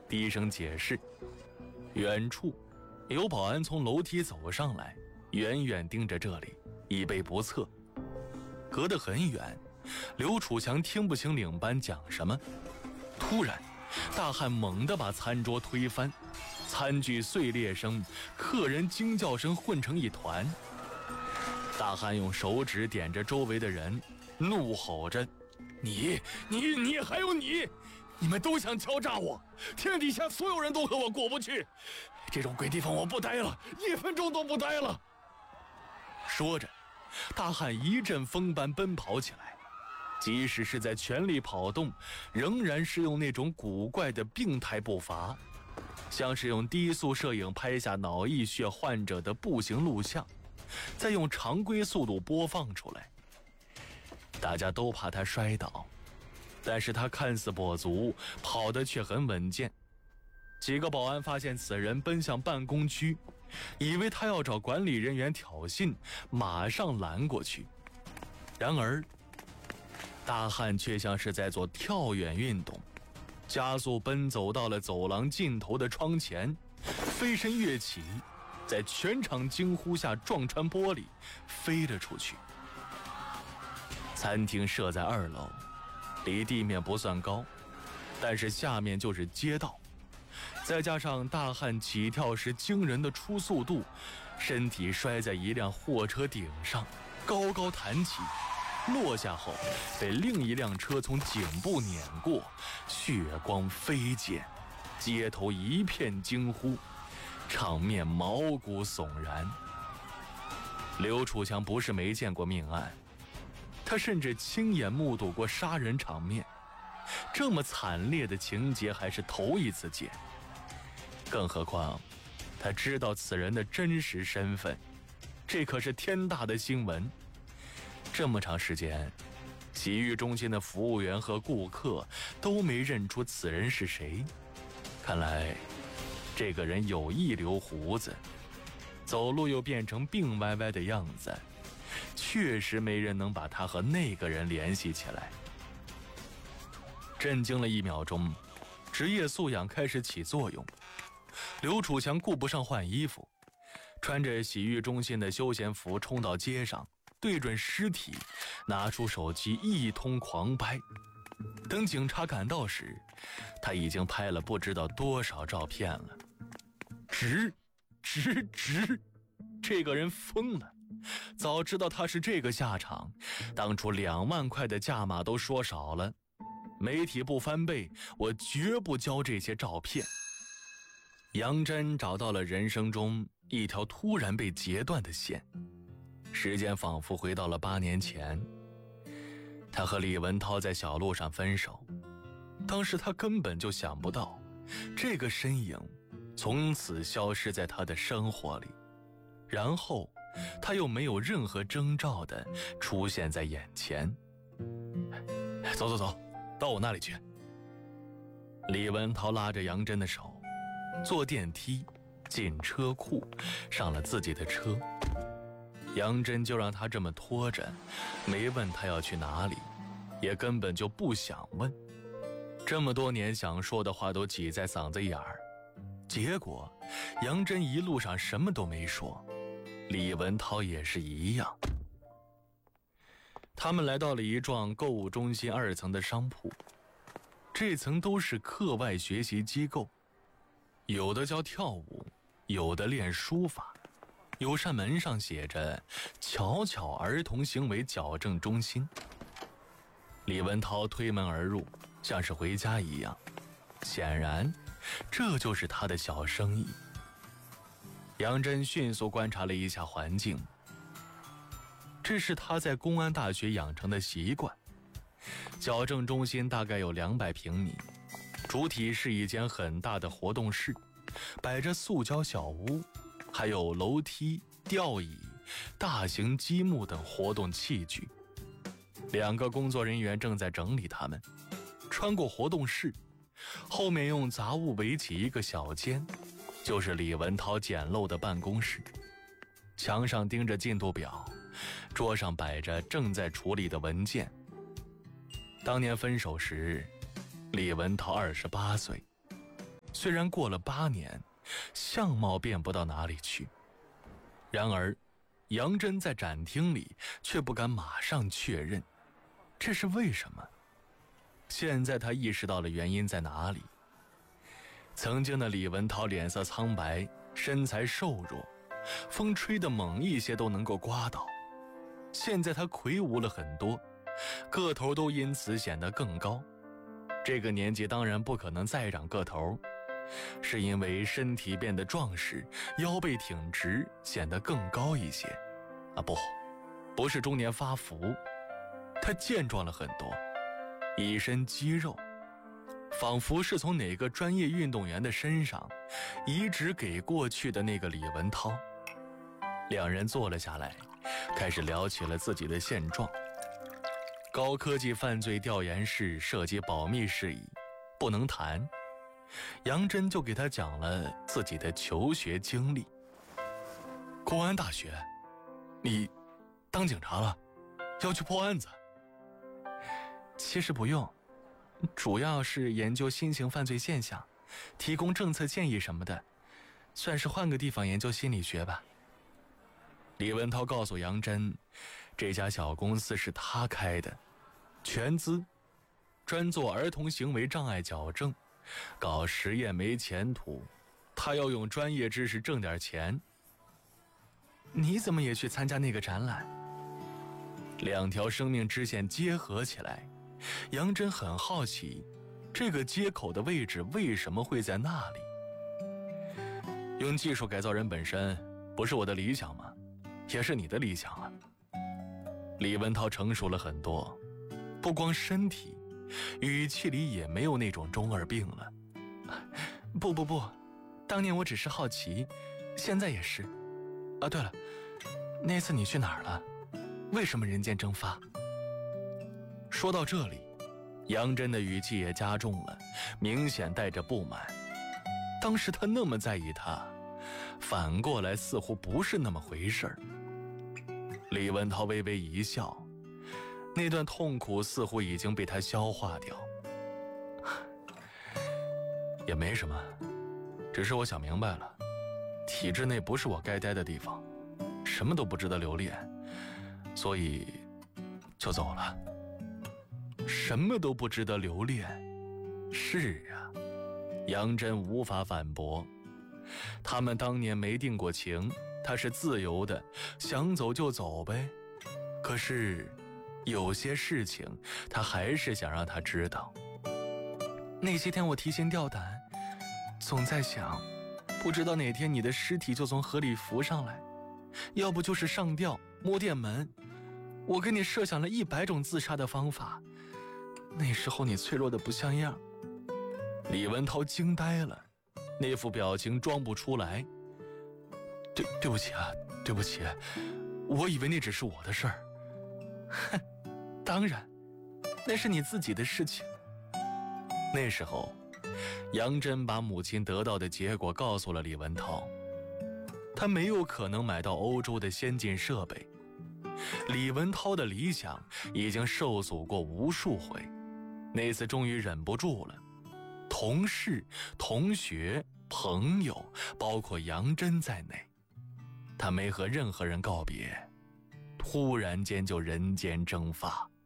低声解释。远处有保安从楼梯走上来，远远盯着这里，以备不测。隔得很远，刘楚强听不清领班讲什么。突然大汉猛地把餐桌推翻，餐具碎裂声、客人惊叫声混成一团。大汉用手指点着周围的人，怒吼着：你还有你们都想敲诈我，天底下所有人都和我过不去，这种鬼地方我不待了，1分钟都不待了。说着大汉一阵风般奔跑起来，即使是在全力跑动，仍然是用那种古怪的病态步伐，像是用低速摄影拍下脑溢血患者的步行录像，再用常规速度播放出来。大家都怕他摔倒，但是他看似跛足，跑得却很稳健。几个保安发现此人奔向办公区，以为他要找管理人员挑衅，马上拦过去。然而大汉却像是在做跳远运动，加速奔走到了走廊尽头的窗前，飞身跃起，在全场惊呼下撞穿玻璃，飞了出去。餐厅设在2楼，离地面不算高，但是下面就是街道，再加上大汉起跳时惊人的初速度，身体摔在一辆货车顶上，高高弹起，落下后被另一辆车从颈部碾过，血光飞溅，街头一片惊呼，场面毛骨悚然。刘楚强不是没见过命案，他甚至亲眼目睹过杀人场面，这么惨烈的情节还是头一次见。更何况他知道此人的真实身份，这可是天大的新闻。这么长时间，洗浴中心的服务员和顾客都没认出此人是谁，看来这个人有意留胡子，走路又变成病歪歪的样子，确实没人能把他和那个人联系起来。震惊了1秒钟，职业素养开始起作用。刘楚强顾不上换衣服，穿着洗浴中心的休闲服冲到街上，对准尸体，拿出手机一通狂拍。等警察赶到时，他已经拍了不知道多少照片了。值，这个人疯了！早知道他是这个下场，当初2万块的价码都说少了。媒体不翻倍，我绝不交这些照片。杨真找到了人生中一条突然被截断的线，时间仿佛回到了8年前。他和李文涛在小路上分手，当时他根本就想不到，这个身影从此消失在他的生活里，然后他又没有任何征兆地出现在眼前。走，到我那里去。李文涛拉着杨真的手，坐电梯进车库，上了自己的车。杨真就让他这么拖着，没问他要去哪里，也根本就不想问。这么多年想说的话都挤在嗓子眼儿，结果杨真一路上什么都没说，李文涛也是一样。他们来到了一幢购物中心2层的商铺，这层都是课外学习机构，有的教跳舞，有的练书法，有扇门上写着巧巧儿童行为矫正中心。李文涛推门而入，像是回家一样，显然这就是他的小生意。杨真迅速观察了一下环境，这是他在公安大学养成的习惯。矫正中心大概有200平米，主体是一间很大的活动室，摆着塑胶小屋，还有楼梯、吊椅、大型积木等活动器具。2个工作人员正在整理它们。穿过活动室，后面用杂物围起一个小间，就是李文涛简陋的办公室。墙上钉着进度表，桌上摆着正在处理的文件。当年分手时，李文涛28岁， 虽然过了8年，相貌变不到哪里去，然而杨真在展厅里却不敢马上确认，这是为什么？现在他意识到了原因在哪里。曾经的李文涛脸色苍白，身材瘦弱，风吹得猛一些都能够刮倒。现在他魁梧了很多，个头都因此显得更高。这个年纪当然不可能再长个头，是因为身体变得壮实，腰背挺直，显得更高一些。不是中年发福，他健壮了很多，一身肌肉，仿佛是从哪个专业运动员的身上移植给过去的那个李文涛。两人坐了下来，开始聊起了自己的现状。高科技犯罪调研室涉及保密事宜，不能谈。杨真就给他讲了自己的求学经历。公安大学，你当警察了，要去破案子？其实不用，主要是研究新型犯罪现象，提供政策建议什么的，算是换个地方研究心理学吧。李文涛告诉杨真，这家小公司是他开的，全资，专做儿童行为障碍矫正，搞实验没前途，他要用专业知识挣点钱。你怎么也去参加那个展览？两条生命支线结合起来，杨真很好奇，这个接口的位置为什么会在那里？用技术改造人本身不是我的理想吗？也是你的理想啊。李文涛成熟了很多，不光身体，语气里也没有那种中二病了。不，当年我只是好奇，现在也是。对了，那次你去哪儿了？为什么人间蒸发？说到这里，杨真的语气也加重了，明显带着不满。当时他那么在意他，反过来似乎不是那么回事儿。李文涛微微一笑，那段痛苦似乎已经被他消化掉。也没什么，只是我想明白了，体制内不是我该待的地方，什么都不值得留恋，所以就走了。什么都不值得留恋？是啊，杨真无法反驳。他们当年没定过情，他是自由的，想走就走呗。可是有些事情他还是想让他知道。那些天我提心吊胆，总在想，不知道哪天你的尸体就从河里浮上来，要不就是上吊摸电门。我给你设想了100种自杀的方法，那时候你脆弱的不像样。李文涛惊呆了，那副表情装不出来。对不起啊，对不起，我以为那只是我的事儿。哼，当然，那是你自己的事情。那时候，杨真把母亲得到的结果告诉了李文涛。他没有可能买到欧洲的先进设备，李文涛的理想已经受阻过无数回，那次终于忍不住了。同事、同学、朋友，包括杨真在内，他没和任何人告别，突然间就人间蒸发。